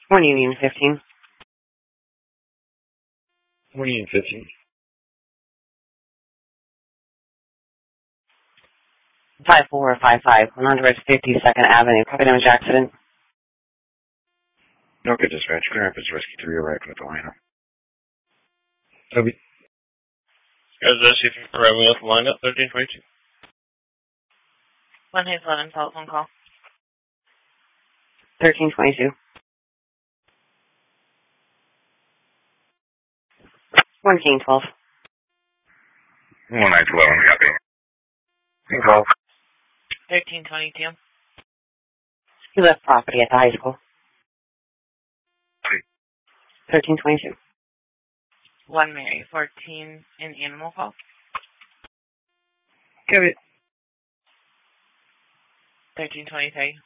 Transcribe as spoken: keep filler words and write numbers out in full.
one Union fifteen. one Union fifteen. five four five five, one hundred fifty-second Avenue. Copy damage accident. Okay, dispatch. Grand Rapids Rescue three arrived with Atlanta. Toby. Guys, Rescue three arriving with line up thirteen twenty-two. one Hayes eleven, telephone call. thirteen twenty-two. one King twelve. one nine eleven, copy. King twelve. thirteen twenty-two. He left property at the high school. thirteen twenty-two. one Mary, fourteen in animal call. Copy. thirteen twenty-three.